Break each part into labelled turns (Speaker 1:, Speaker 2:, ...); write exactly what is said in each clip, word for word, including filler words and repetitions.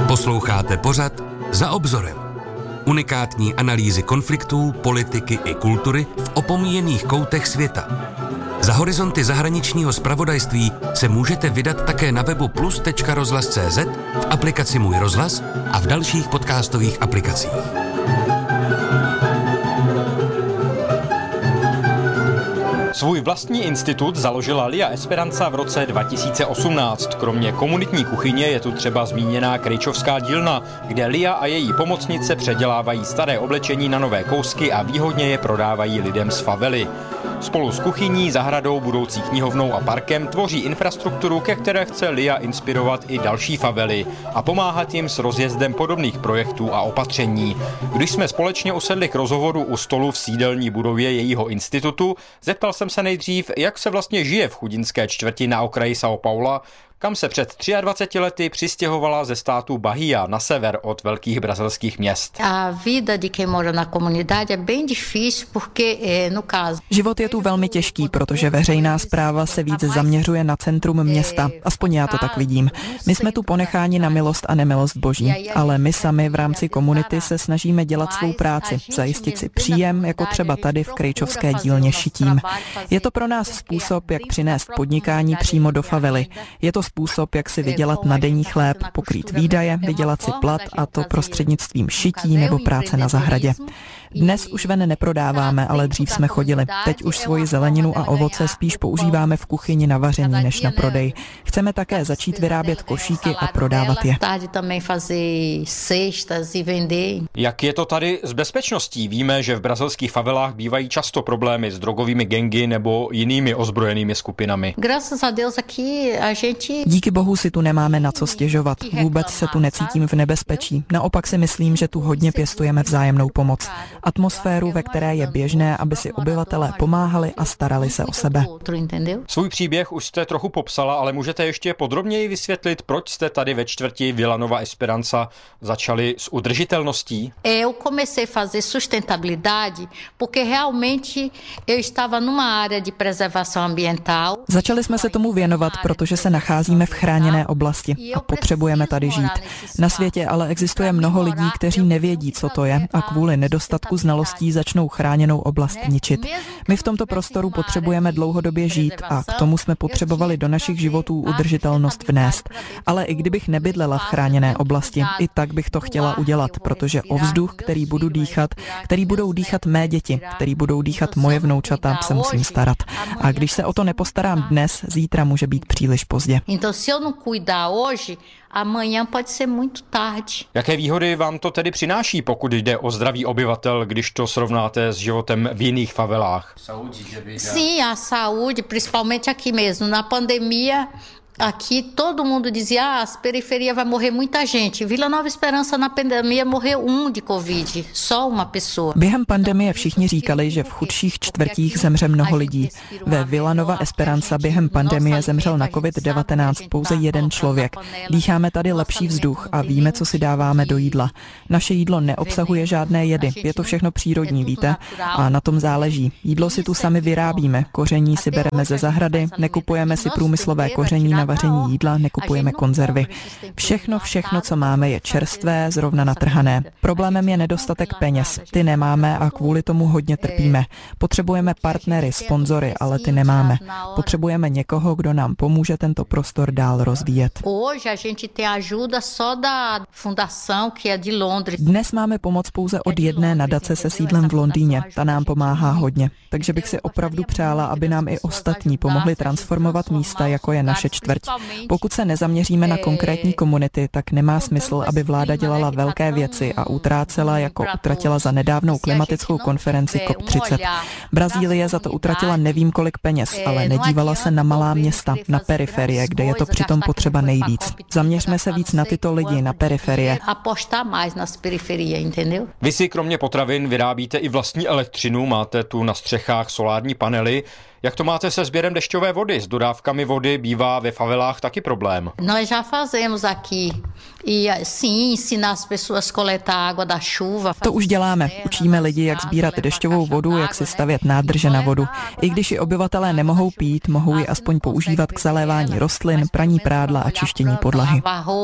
Speaker 1: Posloucháte pořad Za obzorem. Unikátní analýzy konfliktů, politiky i kultury v opomíjených koutech světa. Za horizonty zahraničního zpravodajství se můžete vydat také na webu plus tečka rozhlas tečka cé zet, v aplikaci Můj rozhlas a v dalších podcastových aplikacích.
Speaker 2: Svůj vlastní institut založila Lia Esperanza v roce dva tisíce osmnáct. Kromě komunitní kuchyně je tu třeba zmíněná Krejčovská dílna, kde Lia a její pomocnice předělávají staré oblečení na nové kousky a výhodně je prodávají lidem z favely. Spolu s kuchyní, zahradou, budoucí knihovnou a parkem tvoří infrastrukturu, ke které chce Lia inspirovat i další favely a pomáhat jim s rozjezdem podobných projektů a opatření. Když jsme společně usedli k rozhovoru u stolu v sídelní budově jejího institutu, zeptal jsem se nejdřív, jak se vlastně žije v chudinské čtvrti na okraji São Paula, kam se před dvaceti třemi lety přistěhovala ze státu Bahia na sever od velkých brazilských měst.
Speaker 3: A vida de quem mora na comunidade é bem difícil porque no caso.
Speaker 4: Život je tu velmi těžký, protože veřejná správa se víc zaměřuje na centrum města. Aspoň já to tak vidím. My jsme tu ponecháni na milost a nemilost Boží, ale my sami v rámci komunity se snažíme dělat svou práci, zajistit si příjem, jako třeba tady v Krejčovské dílně šitím. Je to pro nás způsob, jak přinést podnikání přímo do favely. Je to způsob, jak si vydělat na denní chléb, pokrýt výdaje, vydělat si plat, a to prostřednictvím šití nebo práce na zahradě. Dnes už ven neprodáváme, ale dřív jsme chodili. Teď už svoji zeleninu a ovoce spíš používáme v kuchyni na vaření než na prodej. Chceme také začít vyrábět košíky a prodávat je.
Speaker 2: Jak je to tady s bezpečností? Víme, že v brazilských favelách bývají často problémy s drogovými gangy nebo jinými ozbrojenými skupinami.
Speaker 4: Díky Bohu si tu nemáme na co stěžovat. Vůbec se tu necítím v nebezpečí. Naopak si myslím, že tu hodně pěstujeme vzájemnou pomoc. Atmosféru, ve které je běžné, aby si obyvatelé pomáhali a starali se o sebe.
Speaker 2: Svůj příběh už jste trochu popsala, ale můžete ještě podrobněji vysvětlit, proč jste tady ve čtvrti Vila Nova Esperança začali s udržitelností?
Speaker 3: Eu comecei a fazer sustentabilidade porque realmente eu estava numa área de preservação ambiental.
Speaker 4: Začali jsme se tomu věnovat, protože se nacházíme v chráněné oblasti a potřebujeme tady žít. Na světě ale existuje mnoho lidí, kteří nevědí, co to je, a kvůli nedostatku znalostí začnou chráněnou oblast ničit. My v tomto prostoru potřebujeme dlouhodobě žít a k tomu jsme potřebovali do našich životů udržitelnost vnést. Ale i kdybych nebydlela v chráněné oblasti, i tak bych to chtěla udělat, protože o vzduch, který budu dýchat, který budou dýchat mé děti, který budou dýchat moje vnoučata, se musím starat. A když se o to nepostarám dnes, zítra může být příliš pozdě.
Speaker 3: Então se eu não cuidar hoje, amanhã pode ser muito tarde.
Speaker 2: Jaké výhody vám to tedy přináší, pokud jde o zdraví obyvatel, když to srovnáte s životem v jiných favelách?
Speaker 3: Sim, a saúde, principalmente aqui mesmo, na pandemia. Aqui todo mundo dizia, ah, as periferias vai morrer muita gente. Vila Nova Esperança na pandemia morreu um de covid, só uma pessoa.
Speaker 4: Během pandemie všichni říkali, že v chudších čtvrtích zemře mnoho lidí. Ve Vila Nova Esperança během pandemie zemřel na covid devatenáct pouze jeden člověk. Dýcháme tady lepší vzduch a víme, co si dáváme do jídla. Naše jídlo neobsahuje žádné jedy, je to všechno přírodní, víte? A na tom záleží. Jídlo si tu sami vyrábíme, koření si bereme ze zahrady, nekupujeme si průmyslové koření na vaření jídla, nekupujeme konzervy. Všechno, všechno, co máme, je čerstvé, zrovna natrhané. Problémem je nedostatek peněz. Ty nemáme a kvůli tomu hodně trpíme. Potřebujeme partnery, sponzory, ale ty nemáme. Potřebujeme někoho, kdo nám pomůže tento prostor dál rozvíjet. Dnes máme pomoc pouze od jedné nadace se sídlem v Londýně. Ta nám pomáhá hodně. Takže bych si opravdu přála, aby nám i ostatní pomohli transformovat místa, jako je naše čtvrť. Pokud se nezaměříme na konkrétní komunity, tak nemá smysl, aby vláda dělala velké věci a utrácela, jako utratila za nedávnou klimatickou konferenci COP třicet. Brazílie za to utratila nevím kolik peněz, ale nedívala se na malá města, na periferie, kde je to přitom potřeba nejvíc. Zaměřme se víc na tyto lidi, na periferie.
Speaker 2: Vy si kromě potravin vyrábíte i vlastní elektřinu, máte tu na střechách solární panely. Jak to máte se sběrem dešťové vody? S dodávkami vody bývá ve favelách taky problém.
Speaker 3: Nós já fazemos aqui
Speaker 4: To už děláme. Učíme lidi, jak sbírat dešťovou vodu, jak si stavět nádrže na vodu. I když i obyvatelé nemohou pít, mohou ji aspoň používat k zalévání rostlin, praní prádla a čištění podlahy.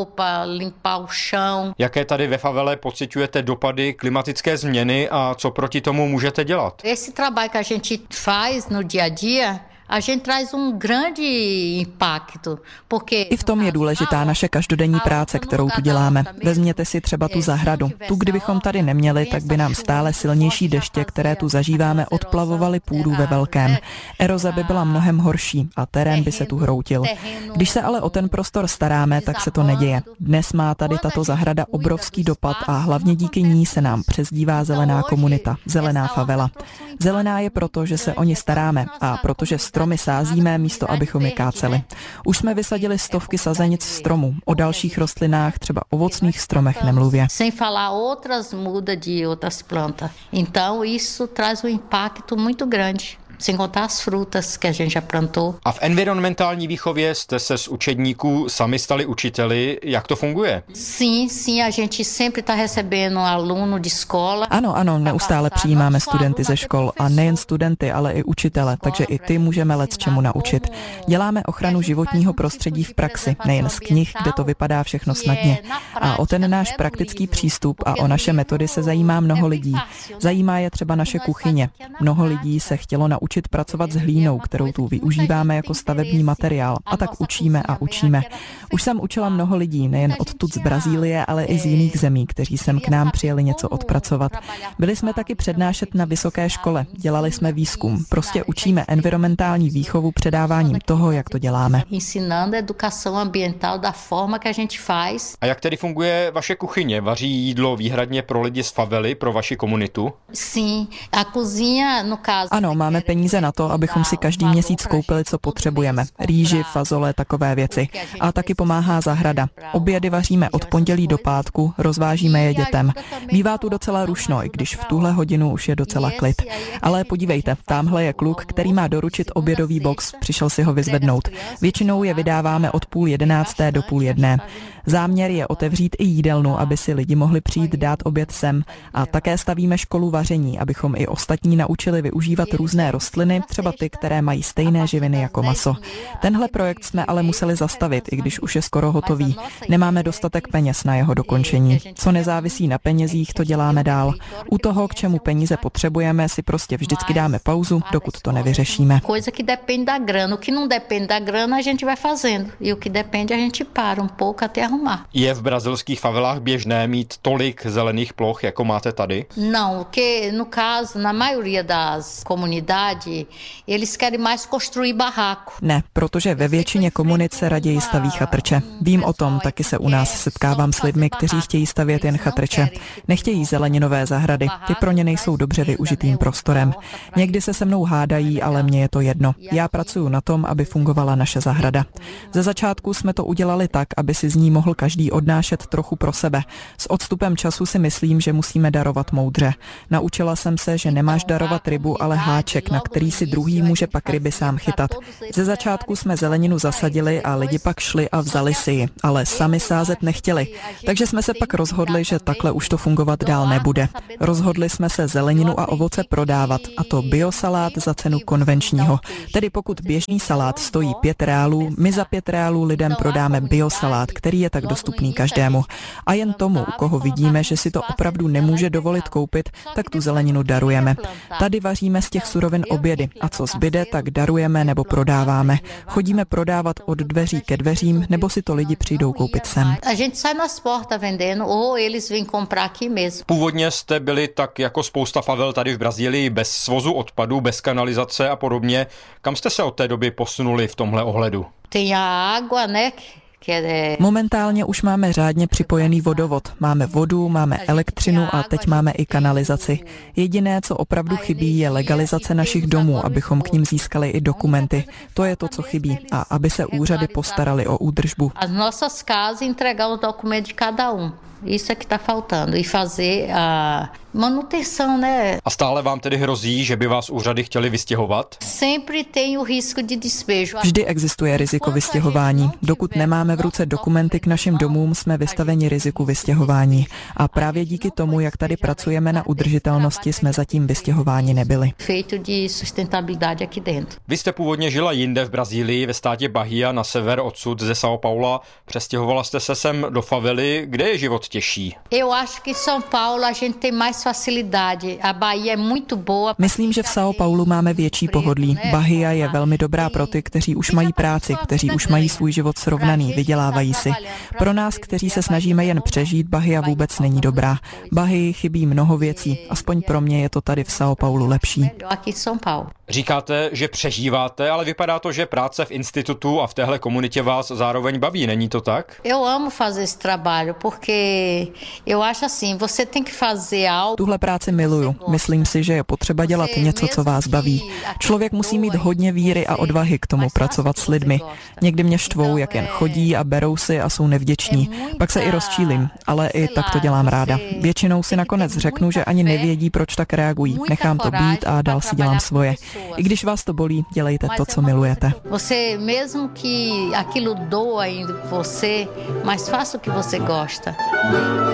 Speaker 2: Jaké tady ve favele pociťujete dopady klimatické změny a co proti tomu můžete dělat?
Speaker 3: Esse trabalho que a gente faz no dia a dia, a gente traz um grande impacto, porque
Speaker 4: I v tom je důležitá naše každodenní práce, kterou tu děláme. Vezměte si třeba tu zahradu. Tu, kdybychom tady neměli, tak by nám stále silnější deště, které tu zažíváme, odplavovaly půdu ve velkém. Eroze by byla mnohem horší a terén by se tu hroutil. Když se ale o ten prostor staráme, tak se to neděje. Dnes má tady tato zahrada obrovský dopad a hlavně díky ní se nám přezdívá zelená komunita, zelená favela. Zelená je proto, že se o ní staráme a protože stromy sázíme, místo abychom je káceli. Už jsme vysadili stovky sazenic stromů, o dalších rostlinách, třeba ovocných stromech nemluvě.
Speaker 3: Sem falar outras mudas de outras plantas. Então isso traz um impacto muito grande. Sem contar as frutas que a gente já plantou.
Speaker 2: A v environmentální výchově jste se z učedníků sami stali učiteli. Jak to funguje?
Speaker 3: Sim, sim, a gente sempre está recebendo aluno de escola.
Speaker 4: Ano, ano, neustále přijímáme studenty ze škol a nejen studenty, ale i učitele, takže i ty můžeme lecčemu naučit. Děláme ochranu životního prostředí v praxi, nejen z knih, kde to vypadá všechno snadně. A o ten náš praktický přístup a o naše metody se zajímá mnoho lidí. Zajímá je třeba naše kuchyně. Mnoho lidí se chtělo naučit učit pracovat s hlínou, kterou tu využíváme jako stavební materiál. A tak učíme a učíme. Už jsem učila mnoho lidí, nejen odtud z Brazílie, ale i z jiných zemí, kteří sem k nám přijeli něco odpracovat. Byli jsme taky přednášet na vysoké škole, dělali jsme výzkum. Prostě učíme environmentální výchovu předáváním toho, jak to děláme.
Speaker 2: A jak tedy funguje vaše kuchyně? Vaří jídlo výhradně pro lidi z favely, pro vaši komunitu?
Speaker 4: Ano, máme peníze na to, abychom si každý měsíc koupili, co potřebujeme. Rýži, fazole, takové věci. A taky pomáhá zahrada. Obědy vaříme od pondělí do pátku, rozvážíme je dětem. Bývá tu docela rušno, i když v tuhle hodinu už je docela klid. Ale podívejte, tamhle je kluk, který má doručit obědový box, přišel si ho vyzvednout. Většinou je vydáváme od půl jedenácté do půl jedné. Záměr je otevřít i jídelnu, aby si lidi mohli přijít dát oběd sem. A také stavíme školu vaření, abychom i ostatní naučili využívat různé rostliny, třeba ty, které mají stejné živiny jako maso. Tenhle projekt jsme ale museli zastavit, i když už je skoro hotový. Nemáme dostatek peněz na jeho dokončení. Co nezávisí na penězích, to děláme dál. U toho, k čemu peníze potřebujeme, si prostě vždycky dáme pauzu, dokud to nevyřešíme.
Speaker 3: Coisa que depende da grana. O que não depende da grana, a gente vai fazendo. E o que depende, a gente para um pouco até arrumar.
Speaker 2: Je v brazilských favelách běžné mít tolik zelených ploch, jako máte tady?
Speaker 3: Não, que no caso, na maioria das comunidades, eles querem mais construir barraco.
Speaker 4: Ne, protože ve většině komunit se raději staví chatrče. Vím o tom, taky se u nás setkávám s lidmi, kteří chtějí stavět jen chatrče. Nechtějí zeleninové zahrady, ty pro ně nejsou dobře využitým prostorem. Někdy se se mnou hádají, ale mně je to jedno. Já pracuju na tom, aby fungovala naše zahrada. Ze začátku jsme to udělali tak, aby si z ní mohl každý odnášet trochu pro sebe. S odstupem času si myslím, že musíme darovat moudře. Naučila jsem se, že nemáš darovat rybu, ale háček, na který si druhý může pak ryby sám chytat. Ze začátku jsme zeleninu zasadili a lidi pak šli a vzali si ji, ale sami sázet nechtěli. Takže jsme se pak rozhodli, že takhle už to fungovat dál nebude. Rozhodli jsme se zeleninu a ovoce prodávat, a to biosalát za cenu konvenčního. Tedy pokud běžný salát stojí pět reálů, my za pět reálů lidem prodáme biosalát, který je tak dostupný každému. A jen tomu, u koho vidíme, že si to opravdu nemůže dovolit koupit, tak tu zeleninu darujeme. Tady vaříme z těch surovin obědy a co zbyde, tak darujeme nebo prodáváme. Chodíme prodávat od dveří ke dveřím, nebo si to lidi přijdou koupit sem.
Speaker 3: A gente sai nas portas vendendo ou eles vêm comprar aqui mesmo.
Speaker 2: Původně jste byli tak jako spousta favel tady v Brazílii bez svozu odpadů, bez kanalizace a podobně. Kam jste se od té doby posunuli v tomhle ohledu?
Speaker 3: Tem a água, né?
Speaker 4: Momentálně už máme řádně připojený vodovod. Máme vodu, máme elektřinu a teď máme i kanalizaci. Jediné, co opravdu chybí, je legalizace našich domů, abychom k nim získali i dokumenty. To je to, co chybí. A aby se úřady postarali o údržbu.
Speaker 3: As nossas casas entregar o documento de cada um. Isso é que está faltando. E fazer a manutenção, né?
Speaker 2: A stále vám tedy hrozí, že by vás úřady chtěli vystěhovat?
Speaker 3: Sempre tem o risco de despejo.
Speaker 4: Vždy existuje riziko vystěhování. Dokud nemáme v ruce dokumenty k našim domům, jsme vystaveni riziku vystěhování. A právě díky tomu, jak tady pracujeme na udržitelnosti, jsme zatím vystěhováni nebyli.
Speaker 3: Feito de sustentabilidade aqui dentro.
Speaker 2: Vy jste původně žila jinde v Brazílii, ve státě Bahia, na sever odsud ze São Paula. Přestěhovala jste se sem do favely. Kde je život těžší?
Speaker 3: Eu acho que São Paulo a gente tem mais facilidade. A Bahia é muito boa.
Speaker 4: Myslím, že v São Paulu máme větší pohodlí. Bahia je velmi dobrá pro ty, kteří už mají práci, kteří už mají svůj život srovnaný, vydělávají si. Pro nás, kteří se snažíme jen přežít, Bahia vůbec není dobrá. Bahii chybí mnoho věcí, aspoň pro mě je to tady v São Paulu lepší.
Speaker 2: Říkáte, že přežíváte, ale vypadá to, že práce v institutu a v téhle komunitě vás zároveň baví, není to tak?
Speaker 3: Eu amo fazer esse trabalho, porque eu acho assim, você tem que fazer algo.
Speaker 4: Tuhle práci miluju. Myslím si, že je potřeba dělat něco, co vás baví. Člověk musí mít hodně víry a odvahy k tomu pracovat s lidmi. Někdy mě štvou, jak jen chodí a berou si a jsou nevděční. Pak se i rozčílim, ale i tak to dělám ráda. Většinou si nakonec řeknu, že ani nevědí, proč tak reagují. Nechám to být a dál si dělám svoje. I když vás to bolí, dělejte to, co milujete.
Speaker 3: Você mesmo que aquilo doa em você, mas faça o que você gosta.